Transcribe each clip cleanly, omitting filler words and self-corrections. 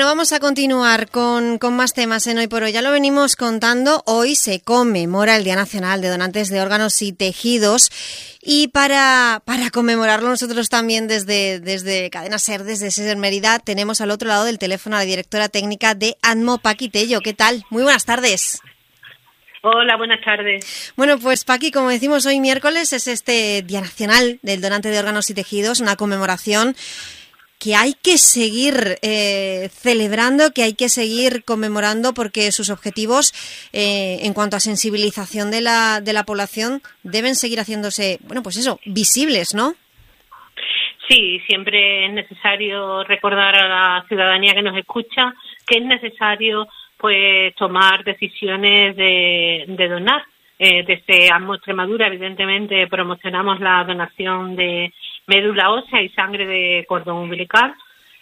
Bueno, vamos a continuar con más temas en Hoy por Hoy. Ya lo venimos contando, hoy se conmemora el Día Nacional de Donantes de Órganos y Tejidos y para conmemorarlo nosotros también desde Cadena SER, desde SER Mérida, tenemos al otro lado del teléfono a la directora técnica de ADMO, Paqui Tello. ¿Qué tal? Muy buenas tardes. Hola, buenas tardes. Bueno, pues Paqui, como decimos hoy miércoles, es este Día Nacional del Donante de Órganos y Tejidos, una conmemoración que hay que seguir celebrando, que hay que seguir conmemorando, porque sus objetivos en cuanto a sensibilización de la población deben seguir haciéndose, bueno, pues eso, visibles, ¿no? Sí, siempre es necesario recordar a la ciudadanía que nos escucha que es necesario pues tomar decisiones de donar. Desde ADMO Extremadura, evidentemente, promocionamos la donación de médula ósea y sangre de cordón umbilical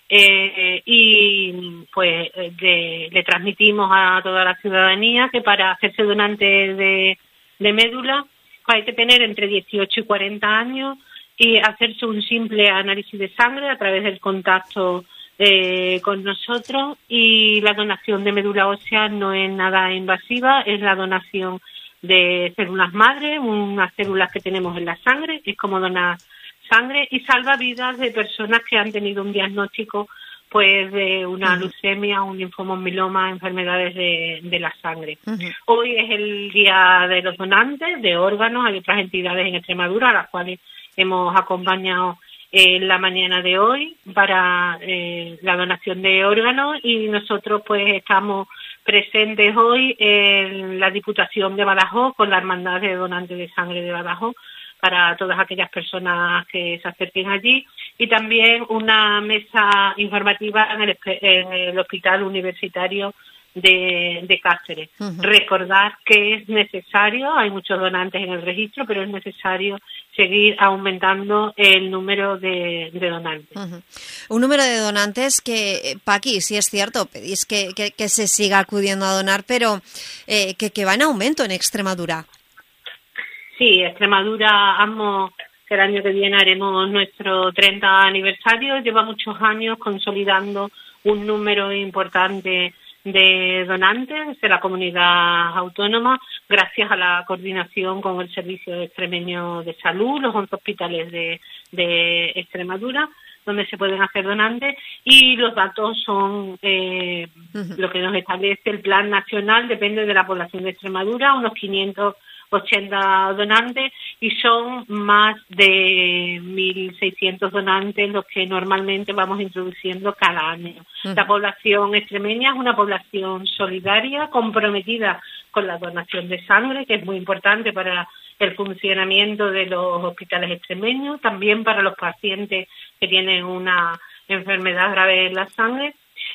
y pues le transmitimos a toda la ciudadanía que para hacerse donante de médula pues hay que tener entre 18 y 40 años y hacerse un simple análisis de sangre a través del contacto con nosotros, y la donación de médula ósea no es nada invasiva, es la donación de células madre, unas células que tenemos en la sangre, es como donar sangre, y salva vidas de personas que han tenido un diagnóstico pues de una leucemia, un linfoma, un mieloma, enfermedades de la sangre. Hoy es el Día de los Donantes de Órganos. Hay otras entidades en Extremadura a las cuales hemos acompañado en la mañana de hoy para la donación de órganos, y nosotros pues estamos presentes hoy en la Diputación de Badajoz con la Hermandad de Donantes de Sangre de Badajoz para todas aquellas personas que se acerquen allí, y también una mesa informativa en el Hospital Universitario de Cáceres. Recordar que es necesario, hay muchos donantes en el registro, pero es necesario seguir aumentando el número de donantes. Un número de donantes que, Paqui, sí es cierto, pedís que se siga acudiendo a donar, pero que va en aumento en Extremadura. Sí, Extremadura, ADMO, que el año que viene haremos nuestro 30 aniversario, lleva muchos años consolidando un número importante de donantes de la comunidad autónoma, gracias a la coordinación con el Servicio Extremeño de Salud, los 11 hospitales de Extremadura, donde se pueden hacer donantes, y los datos son lo que nos establece el Plan Nacional, depende de la población de Extremadura, unos 580 donantes, y son más de 1.600 donantes los que normalmente vamos introduciendo cada año. La población extremeña es una población solidaria, comprometida con la donación de sangre, que es muy importante para el funcionamiento de los hospitales extremeños, también para los pacientes que tienen una enfermedad grave en la sangre,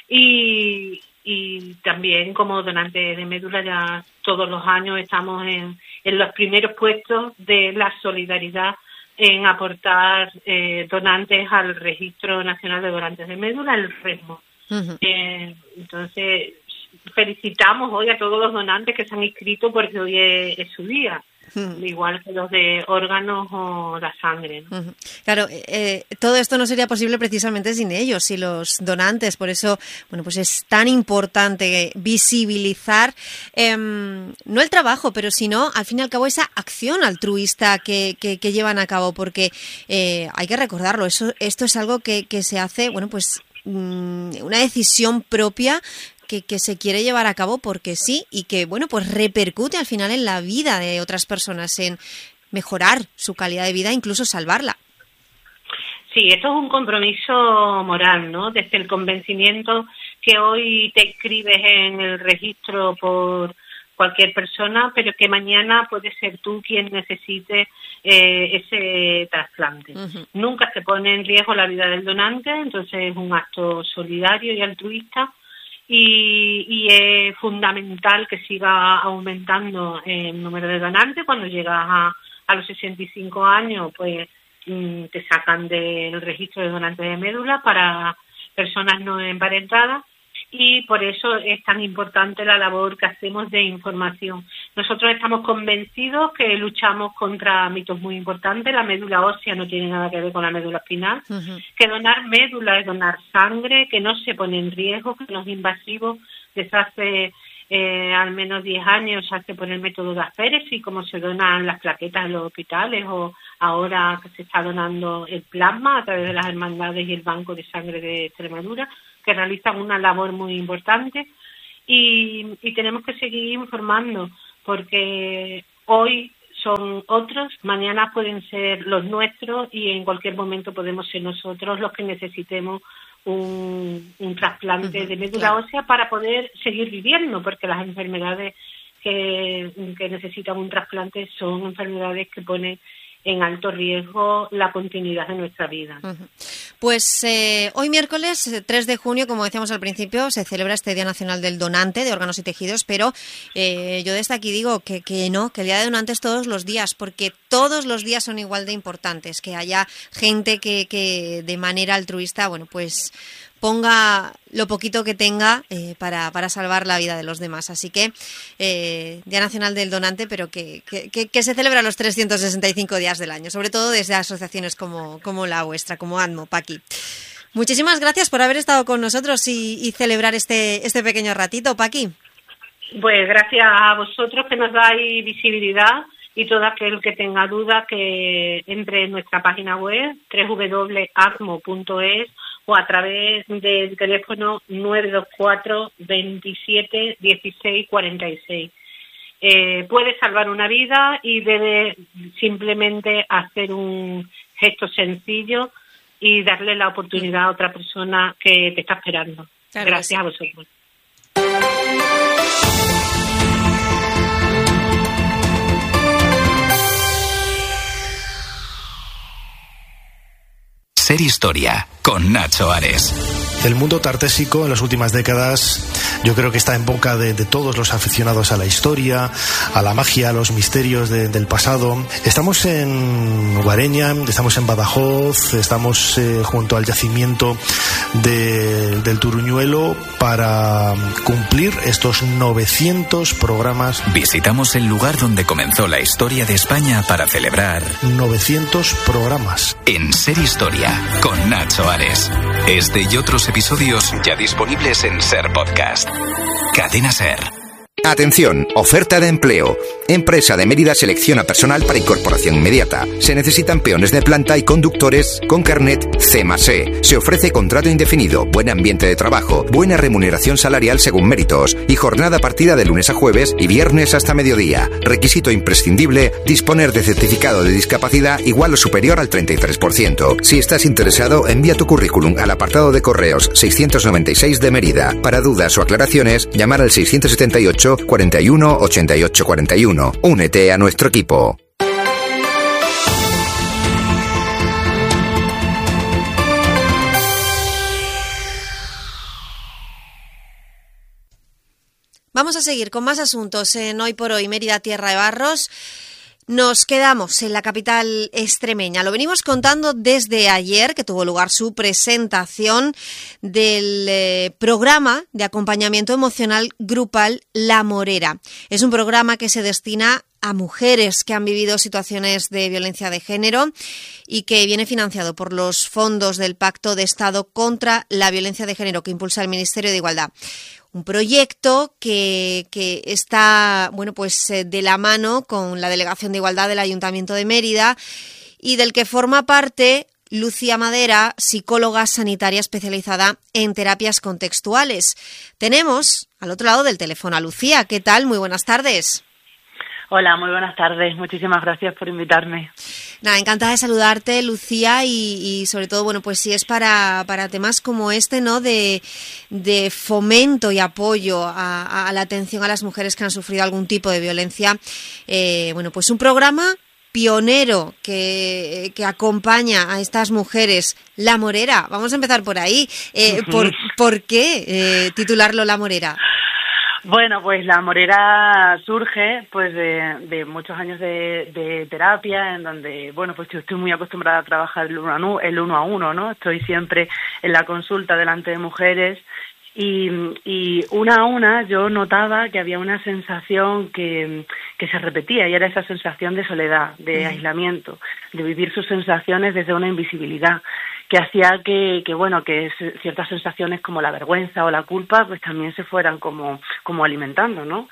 y también como donante de médula ya todos los años estamos en los primeros puestos de la solidaridad en aportar donantes al Registro Nacional de Donantes de Médula, el RESMO. Entonces, felicitamos hoy a todos los donantes que se han inscrito, porque hoy es su día. Igual que los de órganos o la sangre, ¿no? Claro, todo esto no sería posible precisamente sin ellos, sin los donantes. Por eso, bueno, pues es tan importante visibilizar no el trabajo, pero sino, al fin y al cabo, esa acción altruista que llevan a cabo, porque hay que recordarlo, esto es algo que se hace, bueno, pues una decisión propia que se quiere llevar a cabo porque sí, y que, bueno, pues repercute al final en la vida de otras personas, en mejorar su calidad de vida, incluso salvarla. Sí, esto es un compromiso moral, ¿no? Desde el convencimiento que hoy te inscribes en el registro por cualquier persona, pero que mañana puede ser tú quien necesite ese trasplante. Nunca se pone en riesgo la vida del donante, entonces es un acto solidario y altruista. Y es fundamental que siga aumentando el número de donantes. Cuando llegas a los 65 años, pues te sacan del registro de donantes de médula para personas no emparentadas, y por eso es tan importante la labor que hacemos de información. Nosotros estamos convencidos que luchamos contra mitos muy importantes. La médula ósea no tiene nada que ver con la médula espinal, que donar médula es donar sangre, que no se pone en riesgo, que no es invasivo. Desde hace al menos 10 años se hace por el método de aféresis, como se donan las plaquetas en los hospitales, o ahora que se está donando el plasma a través de las hermandades y el Banco de Sangre de Extremadura, que realizan una labor muy importante. Y tenemos que seguir informando, porque hoy son otros, mañana pueden ser los nuestros, y en cualquier momento podemos ser nosotros los que necesitemos un trasplante de médula ósea para poder seguir viviendo, porque las enfermedades que necesitan un trasplante son enfermedades que ponen en alto riesgo la continuidad de nuestra vida. Pues hoy miércoles 3 de junio, como decíamos al principio, se celebra este Día Nacional del Donante de Órganos y Tejidos, pero yo desde aquí digo que no, que el Día de Donantes todos los días, porque todos los días son igual de importantes, que haya gente que de manera altruista, bueno, pues ponga lo poquito que tenga para salvar la vida de los demás. Así que Día Nacional del Donante, pero que se celebra los 365 días del año, sobre todo desde asociaciones como la vuestra, como ADMO, Paqui. Muchísimas gracias por haber estado con nosotros y celebrar este pequeño ratito, Paqui. Pues gracias a vosotros que nos dais visibilidad, y todo aquel que tenga duda que entre en nuestra página web www.admo.es o a través del teléfono 924 27 16 46. Puede salvar una vida y debe simplemente hacer un gesto sencillo y darle la oportunidad a otra persona que te está esperando. Claro, gracias a vosotros. Ser Historia, con Nacho Ares. El mundo tartésico en las últimas décadas yo creo que está en boca de todos los aficionados a la historia, a la magia, a los misterios del pasado. Estamos en Guareña, estamos en Badajoz, estamos junto al yacimiento del Turuñuelo para cumplir estos 900 programas. Visitamos el lugar donde comenzó la historia de España para celebrar 900 programas. En Ser Historia, con Nacho Ares. Este y otros episodios ya disponibles en Ser Podcast. Cadena Ser. Atención, oferta de empleo. Empresa de Mérida selecciona personal para incorporación inmediata. Se necesitan peones de planta y conductores con carnet C+E. Se ofrece contrato indefinido, buen ambiente de trabajo, buena remuneración salarial según méritos y jornada partida de lunes a jueves y viernes hasta mediodía. Requisito imprescindible, disponer de certificado de discapacidad igual o superior al 33%. Si estás interesado, envía tu currículum al apartado de correos 696 de Mérida. Para dudas o aclaraciones, llamar al 678 41 88 41. Únete a nuestro equipo. Vamos a seguir con más asuntos en Hoy por Hoy, Mérida, Tierra de Barros. Nos quedamos en la capital extremeña. Lo venimos contando desde ayer, que tuvo lugar su presentación del programa de acompañamiento emocional grupal La Morera. Es un programa que se destina a mujeres que han vivido situaciones de violencia de género y que viene financiado por los fondos del Pacto de Estado contra la Violencia de Género que impulsa el Ministerio de Igualdad. Un proyecto que está, bueno, pues de la mano con la Delegación de Igualdad del Ayuntamiento de Mérida y del que forma parte Lucía Madera, psicóloga sanitaria especializada en terapias contextuales. Tenemos al otro lado del teléfono a Lucía. ¿Qué tal? Muy buenas tardes. Hola, muy buenas tardes. Muchísimas gracias por invitarme. Nada, encantada de saludarte, Lucía, y sobre todo, bueno, pues si es para temas como este, ¿no? De fomento y apoyo a la atención a las mujeres que han sufrido algún tipo de violencia. Bueno, pues un programa pionero que acompaña a estas mujeres, La Morera. Vamos a empezar por ahí. ¿Por qué titularlo La Morera? Bueno, pues La Morera surge pues de muchos años de terapia, en donde, bueno, pues yo estoy muy acostumbrada a trabajar el uno a uno, ¿no? Estoy siempre en la consulta delante de mujeres y una a una yo notaba que había una sensación que se repetía, y era esa sensación de soledad, de aislamiento, de vivir sus sensaciones desde una invisibilidad, que hacía que ciertas sensaciones como la vergüenza o la culpa pues también se fueran como alimentando, ¿no?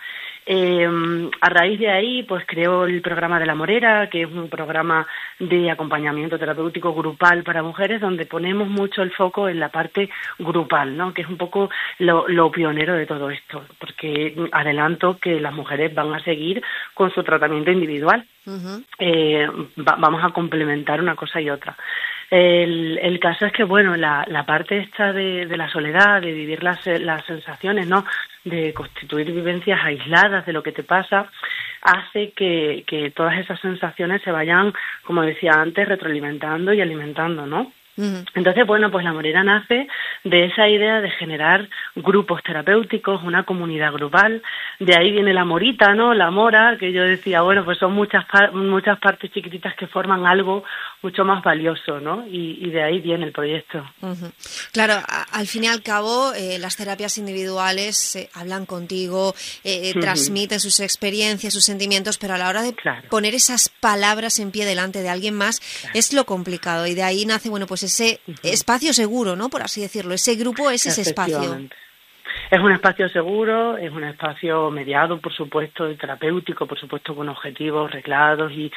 A raíz de ahí, pues creó el programa de La Morera, que es un programa de acompañamiento terapéutico grupal para mujeres, donde ponemos mucho el foco en la parte grupal, ¿no? Que es un poco lo pionero de todo esto, porque adelanto que las mujeres van a seguir con su tratamiento individual. Uh-huh. Vamos a complementar una cosa y otra. El caso es que, bueno, la parte esta de la soledad, de vivir las sensaciones, ¿no?, de constituir vivencias aisladas de lo que te pasa, hace que todas esas sensaciones se vayan, como decía antes, retroalimentando y alimentando, ¿no? Uh-huh. Entonces, bueno, pues La Morera nace de esa idea de generar grupos terapéuticos, una comunidad grupal. De ahí viene la morita, ¿no? La mora, que yo decía, bueno, pues son muchas partes chiquititas que forman algo mucho más valioso, ¿no? Y de ahí viene el proyecto. Uh-huh. Claro, al fin y al cabo, las terapias individuales hablan contigo, transmiten sus experiencias, sus sentimientos, pero a la hora de poner esas palabras en pie delante de alguien más, es lo complicado. Y de ahí nace, bueno, pues ese espacio seguro, ¿no?, por así decirlo. Ese grupo es ese espacio. Es un espacio seguro, es un espacio mediado, por supuesto, terapéutico, por supuesto, con objetivos reglados y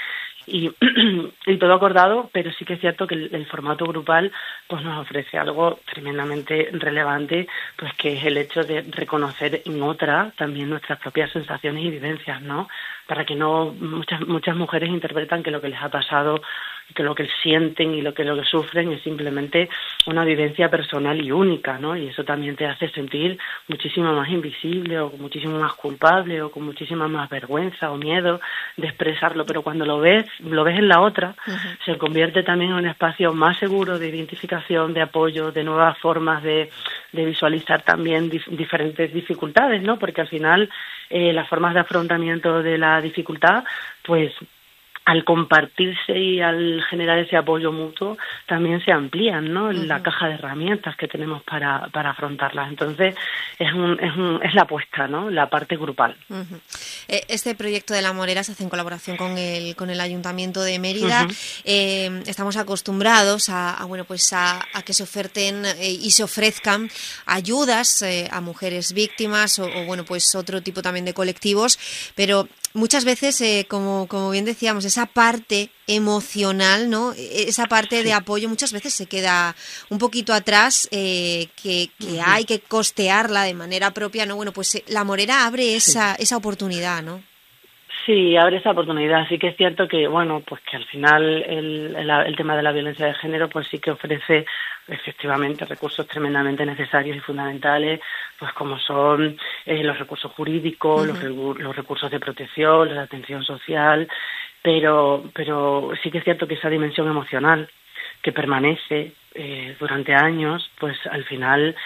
todo acordado, pero sí que es cierto que el formato grupal pues nos ofrece algo tremendamente relevante, pues que es el hecho de reconocer en otra también nuestras propias sensaciones y vivencias, ¿no? Para que no muchas mujeres interpretan que lo que les ha pasado, que lo que sienten y lo que sufren es simplemente una vivencia personal y única, ¿no? Y eso también te hace sentir muchísimo más invisible o muchísimo más culpable o con muchísima más vergüenza o miedo de expresarlo, pero cuando lo ves en la otra, se convierte también en un espacio más seguro de identificación, de apoyo, de nuevas formas de visualizar también diferentes dificultades, ¿no? Porque al final las formas de afrontamiento de la dificultad, pues al compartirse y al generar ese apoyo mutuo, también se amplían, ¿no?, la caja de herramientas que tenemos para afrontarlas. Entonces, es la apuesta, ¿no?, la parte grupal. Uh-huh. Este proyecto de La Morera se hace en colaboración con el Ayuntamiento de Mérida. Uh-huh. Estamos acostumbrados a que se oferten y se ofrezcan ayudas a mujeres víctimas o otro tipo también de colectivos, pero muchas veces, como bien decíamos, esa parte emocional, ¿no?, esa parte de apoyo muchas veces se queda un poquito atrás, que hay que costearla de manera propia, ¿no? Bueno, pues La Morera abre esa oportunidad, ¿no? Sí, abre esa oportunidad. Sí que es cierto que, bueno, pues que al final el tema de la violencia de género pues sí que ofrece efectivamente recursos tremendamente necesarios y fundamentales, pues como son los recursos jurídicos, los recursos de protección, la atención social, pero sí que es cierto que esa dimensión emocional que permanece durante años, pues al final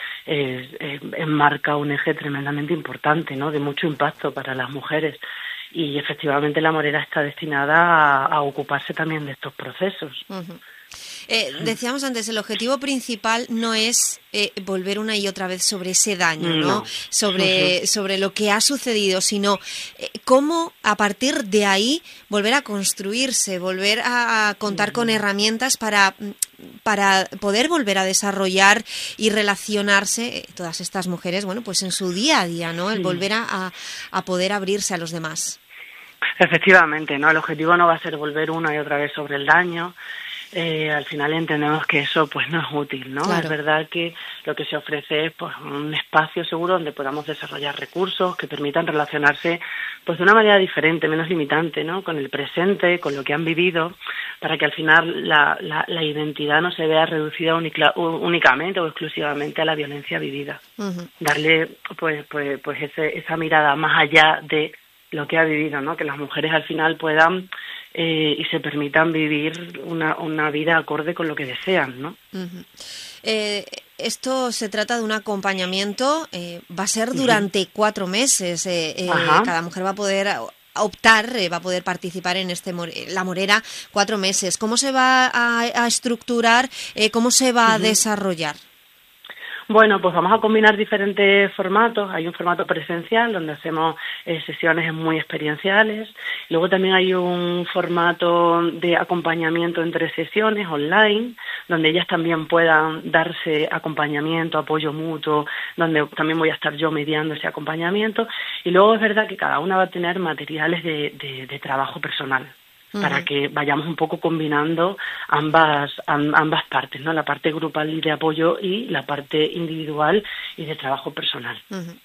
enmarca un eje tremendamente importante, ¿no?, de mucho impacto para las mujeres. Y efectivamente La Morera está destinada a ocuparse también de estos procesos. Uh-huh. Decíamos antes, el objetivo principal no es volver una y otra vez sobre ese daño, ¿no? Sobre lo que ha sucedido, sino cómo a partir de ahí volver a construirse, volver a contar con herramientas para poder volver a desarrollar y relacionarse todas estas mujeres, bueno, pues en su día a día, ¿no? El volver a poder abrirse a los demás. Efectivamente, ¿no? El objetivo no va a ser volver una y otra vez sobre el daño. Al final entendemos que eso pues no es útil, ¿no? Claro. Es verdad que lo que se ofrece es pues un espacio seguro donde podamos desarrollar recursos que permitan relacionarse pues de una manera diferente, menos limitante, ¿no?, con el presente, con lo que han vivido, para que al final la identidad no se vea reducida únicamente o exclusivamente a la violencia vivida. Uh-huh. Darle pues esa mirada más allá de lo que ha vivido, ¿no?, que las mujeres al final puedan y se permitan vivir una vida acorde con lo que desean, ¿no? Uh-huh. Esto se trata de un acompañamiento, va a ser durante 4 meses. Cada mujer va a poder optar, va a poder participar en La Morera 4 meses. ¿Cómo se va a estructurar? ¿Cómo se va a desarrollar? Bueno, pues vamos a combinar diferentes formatos. Hay un formato presencial donde hacemos sesiones muy experienciales. Luego también hay un formato de acompañamiento entre sesiones online, donde ellas también puedan darse acompañamiento, apoyo mutuo, donde también voy a estar yo mediando ese acompañamiento. Y luego es verdad que cada una va a tener materiales de trabajo personal, para que vayamos un poco combinando ambas partes, ¿no? La parte grupal y de apoyo y la parte individual y de trabajo personal.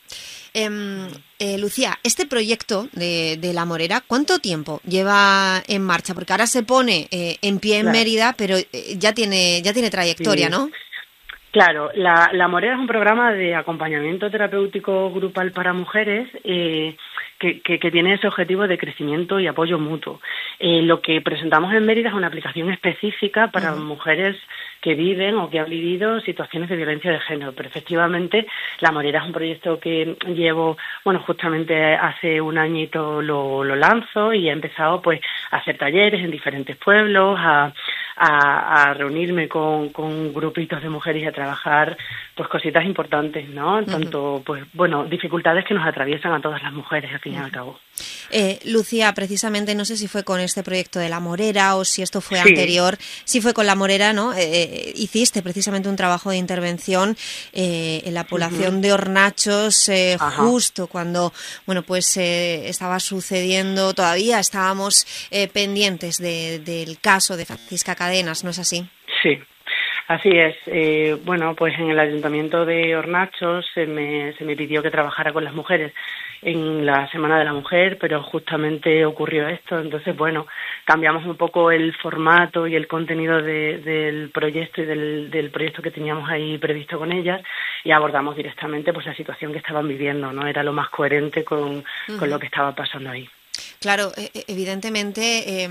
Lucía, este proyecto de La Morera, ¿cuánto tiempo lleva en marcha? Porque ahora se pone en pie en Mérida, pero ya tiene trayectoria, ¿no? Claro, La Morera es un programa de acompañamiento terapéutico grupal para mujeres que tiene ese objetivo de crecimiento y apoyo mutuo. Lo que presentamos en Mérida es una aplicación específica para mujeres que viven o que han vivido situaciones de violencia de género. Pero efectivamente, La Morera es un proyecto que llevo, justamente hace un añito lo lanzo y he empezado pues a hacer talleres en diferentes pueblos, a reunirme con grupitos de mujeres y a trabajar pues cositas importantes, ¿no? Tanto dificultades que nos atraviesan a todas las mujeres al fin y al cabo. Lucía, precisamente no sé si fue con este proyecto de La Morera o si esto fue anterior. Si fue con La Morera, ¿no? Hiciste precisamente un trabajo de intervención en la población de Hornachos justo cuando estaba sucediendo, todavía estábamos pendientes del caso de Francisca Cadenas, ¿no es así? Sí. Así es. Pues en el Ayuntamiento de Hornachos se me pidió que trabajara con las mujeres en la Semana de la Mujer, pero justamente ocurrió esto. Entonces, cambiamos un poco el formato y el contenido del proyecto y del proyecto que teníamos ahí previsto con ellas y abordamos directamente pues la situación que estaban viviendo, ¿no? Era lo más coherente con lo que estaba pasando ahí. Claro, evidentemente...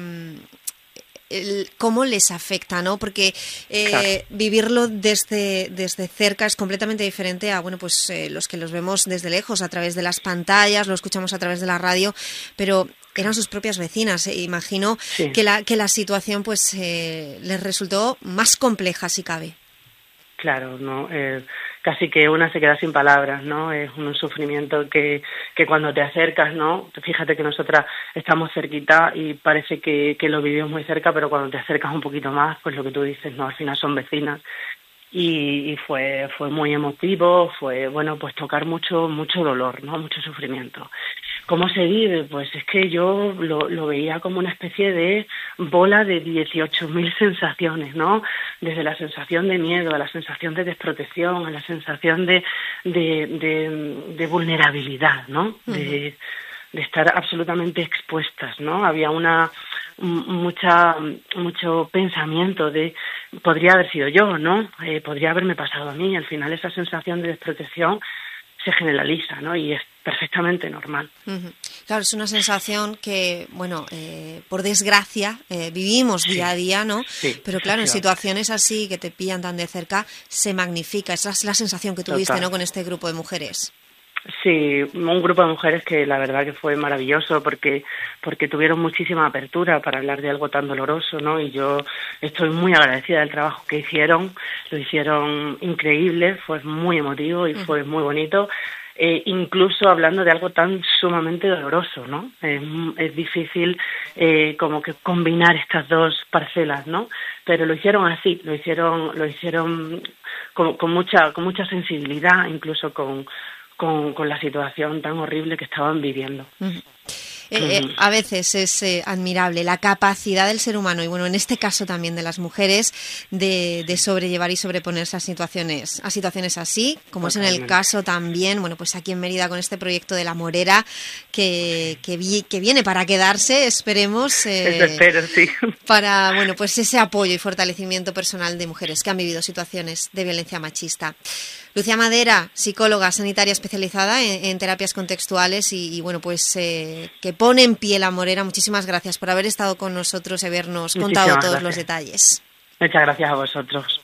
cómo les afecta, ¿no? Porque vivirlo desde cerca es completamente diferente a, los que los vemos desde lejos, a través de las pantallas, lo escuchamos a través de la radio, pero eran sus propias vecinas. Imagino que la situación pues les resultó más compleja, si cabe. Claro, no, casi que una se queda sin palabras, ¿no? Es un sufrimiento que cuando te acercas, ¿no? Fíjate que nosotras estamos cerquita y parece que lo vivimos muy cerca, pero cuando te acercas un poquito más, pues lo que tú dices, ¿no? Al final son vecinas. Y fue muy emotivo, fue, pues tocar mucho dolor, ¿no? Mucho sufrimiento. ¿Cómo se vive? Pues es que yo lo veía como una especie de bola de 18.000 sensaciones, ¿no? Desde la sensación de miedo, a la sensación de desprotección, a la sensación de vulnerabilidad, ¿no? De estar absolutamente expuestas, ¿no? Había mucho pensamiento de podría haber sido yo, ¿no? Podría haberme pasado a mí. Al final esa sensación de desprotección se generaliza, ¿no? Y es perfectamente normal. Claro, es una sensación que, por desgracia, vivimos día a día, ¿no? Sí, pero claro, en situaciones así que te pillan tan de cerca, se magnifica. Esa es la sensación que tuviste, ¿no? Con este grupo de mujeres. Sí, un grupo de mujeres que la verdad que fue maravilloso porque tuvieron muchísima apertura para hablar de algo tan doloroso, ¿no? Y yo estoy muy agradecida del trabajo que hicieron, lo hicieron increíble, fue muy emotivo y fue muy bonito, incluso hablando de algo tan sumamente doloroso, ¿no? Es difícil como que combinar estas dos parcelas, ¿no? Pero lo hicieron así, lo hicieron con mucha sensibilidad, incluso con la situación tan horrible que estaban viviendo. A veces es admirable la capacidad del ser humano y en este caso también de las mujeres de sobrellevar y sobreponerse a situaciones así, como es en el caso también, pues aquí en Mérida con este proyecto de La Morera que viene para quedarse, esperemos. Eso espero, sí. Para, pues ese apoyo y fortalecimiento personal de mujeres que han vivido situaciones de violencia machista. Lucía Madera, psicóloga sanitaria especializada en terapias contextuales y que pone en pie La Morera. Muchísimas gracias por haber estado con nosotros y habernos contado todos los detalles. Muchas gracias a vosotros.